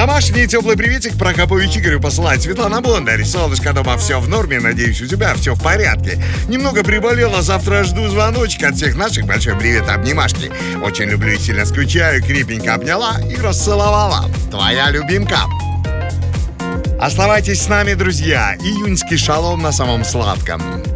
Домашний теплый приветик Прокопович Игорю посылает Светлана Бондарь. Солнышко, дома все в норме, надеюсь, у тебя все в порядке. Немного приболела, завтра жду звоночка от всех наших. Большой привет, обнимашки. Очень люблю и сильно скучаю, крепенько обняла и расцеловала. Твоя любимка. Оставайтесь с нами, друзья. Июньский шалом на самом сладком.